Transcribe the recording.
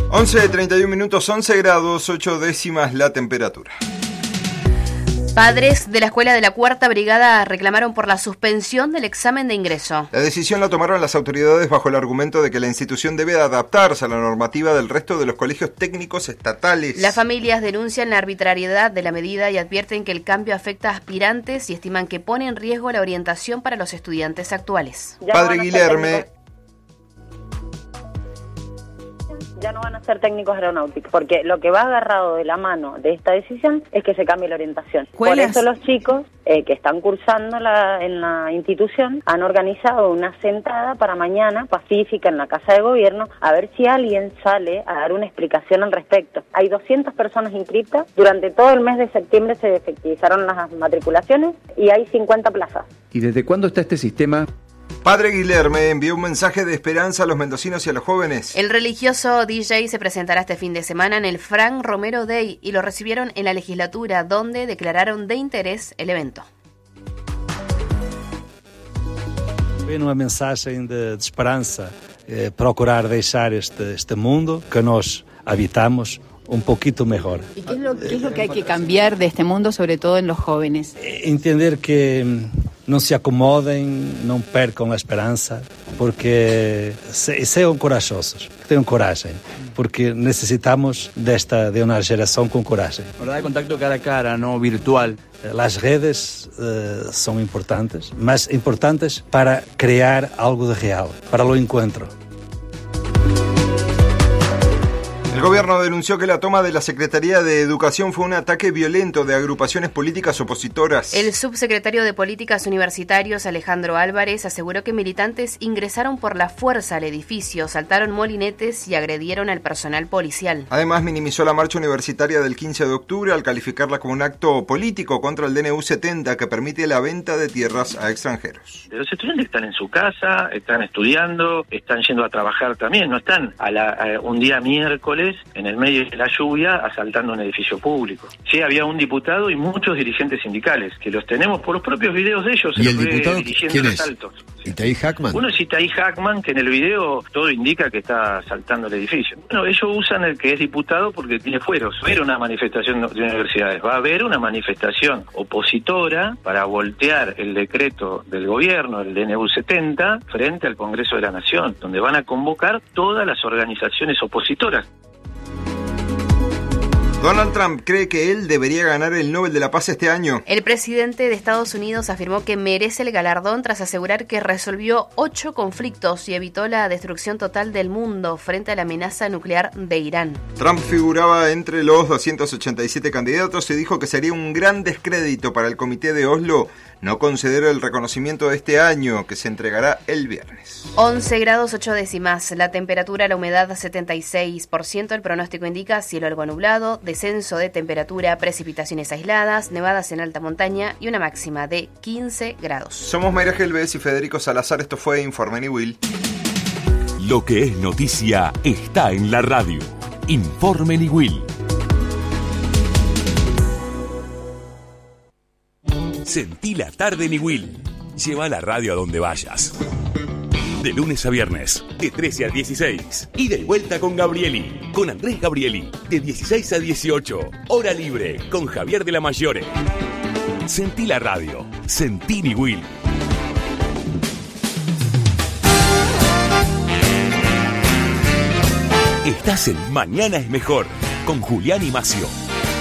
11:31, 11 grados, 8 décimas la temperatura. Padres de la escuela de la Cuarta Brigada reclamaron por la suspensión del examen de ingreso. La decisión la tomaron las autoridades bajo el argumento de que la institución debe adaptarse a la normativa del resto de los colegios técnicos estatales. Las familias denuncian la arbitrariedad de la medida y advierten que el cambio afecta a aspirantes y estiman que pone en riesgo la orientación para los estudiantes actuales. Padre Guilherme. Ya no van a ser técnicos aeronáuticos, porque lo que va agarrado de la mano de esta decisión es que se cambie la orientación. Por eso los chicos que están cursando en la institución han organizado una sentada para mañana, pacífica, en la Casa de Gobierno, a ver si alguien sale a dar una explicación al respecto. Hay 200 personas inscritas, durante todo el mes de septiembre se efectivizaron las matriculaciones y hay 50 plazas. ¿Y desde cuándo está este sistema? Padre Guilherme envió un mensaje de esperanza a los mendocinos y a los jóvenes. El religioso DJ se presentará este fin de semana en el Frank Romero Day y lo recibieron en la legislatura, donde declararon de interés el evento. Uma mensagem de esperança, procurar deixar este mundo que nós habitamos un poquito mejor. ¿Y qué es lo que hay que cambiar de este mundo, sobre todo en los jóvenes? Entender que não se acomodem, não percam a esperança, porque sejam corajosos, tenham coragem, porque necesitamos de uma geração com coragem. ¿Verdad? De contacto cara a cara, no virtual. Las redes son importantes, mas importantes para crear algo de real, para o encontro. El gobierno denunció que la toma de la Secretaría de Educación fue un ataque violento de agrupaciones políticas opositoras. El subsecretario de Políticas Universitarios, Alejandro Álvarez, aseguró que militantes ingresaron por la fuerza al edificio, saltaron molinetes y agredieron al personal policial. Además, minimizó la marcha universitaria del 15 de octubre al calificarla como un acto político contra el DNU 70 que permite la venta de tierras a extranjeros. Los estudiantes están en su casa, están estudiando, están yendo a trabajar también, no están un día miércoles en el medio de la lluvia asaltando un edificio público. Sí, había un diputado y muchos dirigentes sindicales, que los tenemos por los propios videos de ellos. ¿Y el diputado quién es? Asaltos. ¿Itaí Hackman? Uno es Itaí Hackman, que en el video todo indica que está asaltando el edificio. Bueno, ellos usan el que es diputado porque tiene fueros. Va a haber una manifestación de universidades, va a haber una manifestación opositora para voltear el decreto del gobierno, el DNU 70, frente al Congreso de la Nación, donde van a convocar todas las organizaciones opositoras. Donald Trump cree que él debería ganar el Nobel de la Paz este año. El presidente de Estados Unidos afirmó que merece el galardón tras asegurar que resolvió 8 conflictos y evitó la destrucción total del mundo frente a la amenaza nuclear de Irán. Trump figuraba entre los 287 candidatos y dijo que sería un gran descrédito para el Comité de Oslo no conceder el reconocimiento de este año, que se entregará el viernes. 11 grados 8 décimas, la temperatura, la humedad 76%, el pronóstico indica cielo algo nublado, descenso de temperatura, precipitaciones aisladas, nevadas en alta montaña y una máxima de 15 grados. Somos Mayra Gelbez y Federico Salazar, esto fue Informe Niwil. Lo que es noticia está en la radio. Informe Niwil. Sentí la tarde Niwil. Lleva la radio a donde vayas. De lunes a viernes, de 13 a 16. Y de vuelta con Gabrieli, con Andrés Gabrieli, de 16 a 18. Hora libre, con Javier de la Mayore. Sentí la radio. Sentí Niwil. Estás en Mañana es Mejor, con Julián y Macio.